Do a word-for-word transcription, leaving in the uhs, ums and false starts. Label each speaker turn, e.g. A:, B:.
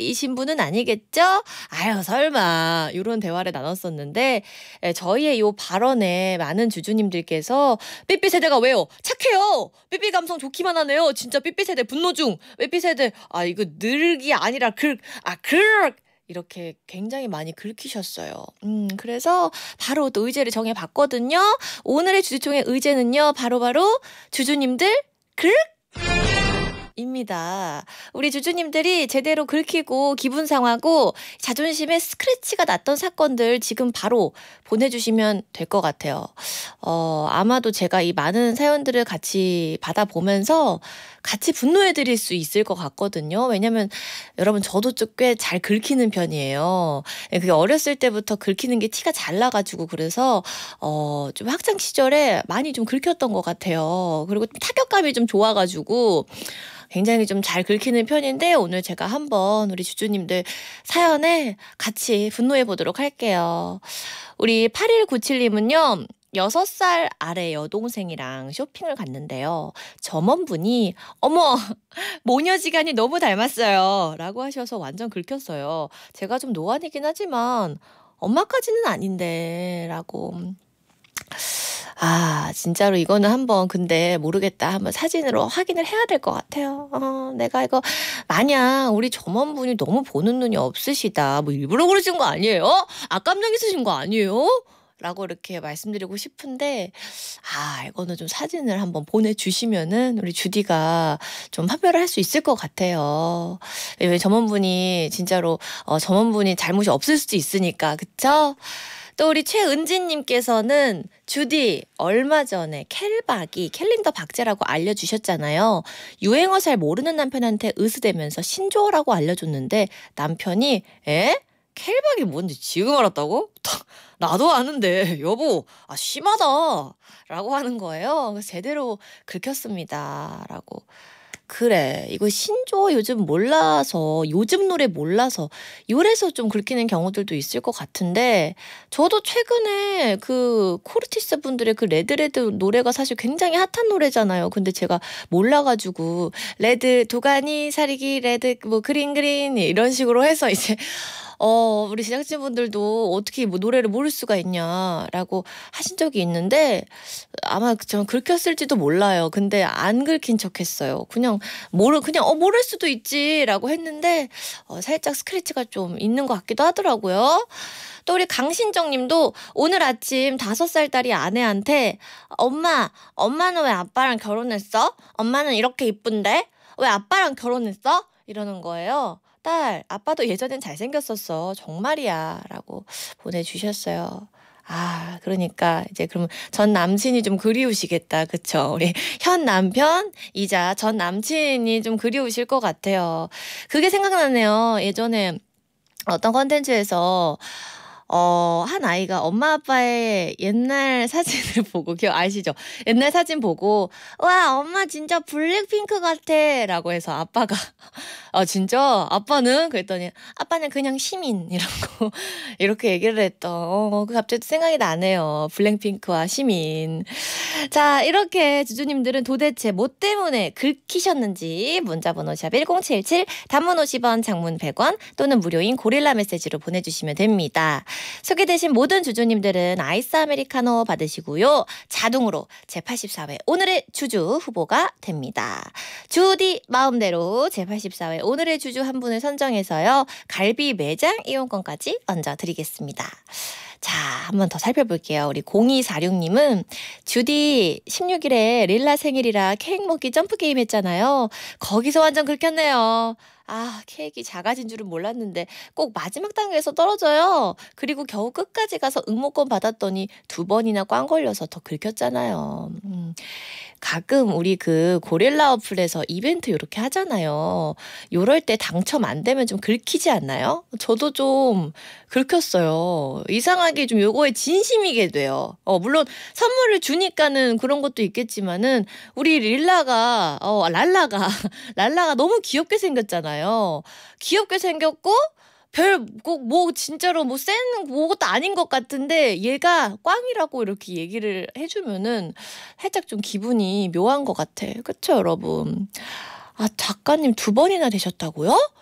A: 세대이신 분은 아니겠죠? 아유 설마 이런 대화를 나눴었는데 에, 저희의 요 발언에 많은 주주님들께서 삐삐 세대가 왜요? 착해요. 삐삐 감성 좋기만 하네요. 진짜 삐삐 세대 분노 중. 삐삐 세대 아 이거 늘기 아니라 긁 아 긁 이렇게 굉장히 많이 긁히셨어요. 음, 그래서 바로 또 의제를 정해봤거든요. 오늘의 주주총회 의제는요. 바로바로 주주님들 긁! 입니다. 우리 주주님들이 제대로 긁히고 기분 상하고 자존심에 스크래치가 났던 사건들 지금 바로 보내주시면 될 것 같아요. 어, 아마도 제가 이 많은 사연들을 같이 받아보면서 같이 분노해드릴 수 있을 것 같거든요. 왜냐면 여러분 저도 꽤 잘 긁히는 편이에요. 그게 어렸을 때부터 긁히는 게 티가 잘 나가지고 그래서 어, 좀 학창 시절에 많이 좀 긁혔던 것 같아요. 그리고 타격감이 좀 좋아가지고 굉장히 좀 잘 긁히는 편인데 오늘 제가 한번 우리 주주님들 사연에 같이 분노해 보도록 할게요. 우리 팔일구칠님은요. 여섯 살 아래 여동생이랑 쇼핑을 갔는데요. 점원분이 어머 모녀지간이 너무 닮았어요 라고 하셔서 완전 긁혔어요. 제가 좀 노안이긴 하지만 엄마까지는 아닌데 라고. 아 진짜로 이거는 한번 근데 모르겠다 한번 사진으로 확인을 해야 될 것 같아요. 어, 내가 이거 만약 우리 점원분이 너무 보는 눈이 없으시다 뭐 일부러 그러신 거 아니에요? 악감정 있으신 거 아니에요? 라고 이렇게 말씀드리고 싶은데 아 이거는 좀 사진을 한번 보내주시면은 우리 주디가 좀 판별을 할 수 있을 것 같아요. 왜 점원분이 진짜로 어, 점원분이 잘못이 없을 수도 있으니까 그쵸? 또 우리 최은진님께서는 주디 얼마 전에 캘박이 캘린더 박제라고 알려주셨잖아요. 유행어 잘 모르는 남편한테 으스대면서 신조어라고 알려줬는데 남편이 에? 캘박이 뭔지 지금 알았다고? 나도 아는데 여보 아 심하다 라고 하는 거예요. 그래서 제대로 긁혔습니다 라고. 그래 이거 신조어 요즘 몰라서 요즘 노래 몰라서 요래서 좀 긁히는 경우들도 있을 것 같은데 저도 최근에 그 코르티스 분들의 그 레드레드 노래가 사실 굉장히 핫한 노래잖아요. 근데 제가 몰라가지고 레드 도가니 사리기 레드 뭐 그린 그린 이런 식으로 해서 이제 어, 우리 제작진분들도 어떻게 뭐 노래를 모를 수가 있냐라고 하신 적이 있는데 아마 저는 긁혔을지도 몰라요. 근데 안 긁힌 척 했어요. 그냥 모르, 그냥 어, 모를 수도 있지라고 했는데 어, 살짝 스크래치가 좀 있는 것 같기도 하더라고요. 또 우리 강신정 님도 오늘 아침 다섯 살 딸이 아내한테 엄마, 엄마는 왜 아빠랑 결혼했어? 엄마는 이렇게 이쁜데? 왜 아빠랑 결혼했어? 이러는 거예요. 딸, 아빠도 예전엔 잘생겼었어. 정말이야. 라고 보내주셨어요. 아, 그러니까 이제 그러면 전 남친이 좀 그리우시겠다. 그쵸? 우리 현 남편이자 전 남친이 좀 그리우실 것 같아요. 그게 생각나네요. 예전에 어떤 컨텐츠에서 어, 한 아이가 엄마 아빠의 옛날 사진을 보고, 기억 아시죠? 옛날 사진 보고, 와, 엄마 진짜 블랙핑크 같아. 라고 해서 아빠가, 아, 진짜? 아빠는? 그랬더니, 아빠는 그냥 시민. 이라고, 이렇게 얘기를 했던, 어, 그 갑자기 생각이 나네요. 블랙핑크와 시민. 자, 이렇게 주주님들은 도대체 뭐 때문에 긁히셨는지 문자번호 샵 일공칠칠, 단문 오십 원, 장문 백 원, 또는 무료인 고릴라 메시지로 보내주시면 됩니다. 소개되신 모든 주주님들은 아이스 아메리카노 받으시고요. 자동으로 제팔십사 회 오늘의 주주 후보가 됩니다. 주디 마음대로 제팔십사 회 오늘의 주주 한 분을 선정해서요. 갈비 매장 이용권까지 얹어드리겠습니다. 자, 한 번 더 살펴볼게요. 우리 공이사육 님은 주디 십육 일에 릴라 생일이라 케이크 먹기 점프 게임 했잖아요. 거기서 완전 긁혔네요. 아, 케이크 작아진 줄은 몰랐는데 꼭 마지막 단계에서 떨어져요. 그리고 겨우 끝까지 가서 응모권 받았더니 두 번이나 꽝 걸려서 더 긁혔잖아요. 음, 가끔 우리 그 고릴라 어플에서 이벤트 이렇게 하잖아요. 요럴 때 당첨 안 되면 좀 긁히지 않나요? 저도 좀 긁혔어요. 이상하게 좀 요거에 진심이게 돼요. 어, 물론 선물을 주니까는 그런 것도 있겠지만은 우리 릴라가 어, 랄라가 랄라가 너무 귀엽게 생겼잖아요. 귀엽게 생겼고 별 꼭 뭐 진짜로 뭐 센 뭐것도 아닌 것 같은데 얘가 꽝이라고 이렇게 얘기를 해주면은 살짝 좀 기분이 묘한 것 같아. 그쵸 여러분? 아 작가님 두 번이나 되셨다고요?